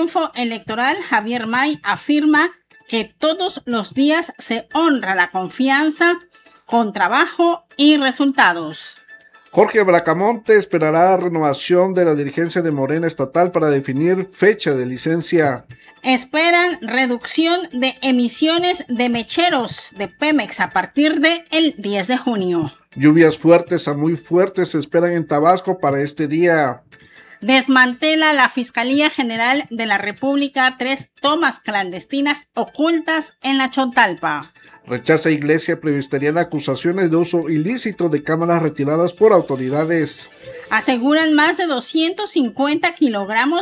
triunfo electoral, Javier May afirma que todos los días se honra la confianza con trabajo y resultados. Jorge Bracamonte esperará renovación de la dirigencia de Morena estatal para definir fecha de licencia. Esperan reducción de emisiones de mecheros de Pemex a partir del 10 de junio. Lluvias fuertes a muy fuertes se esperan en Tabasco para este día. Desmantela la Fiscalía General de la República 3 tomas clandestinas ocultas en la Chontalpa. Rechaza Iglesia Presbiteriana acusaciones de uso ilícito de cámaras retiradas por autoridades. Aseguran más de 250 kilogramos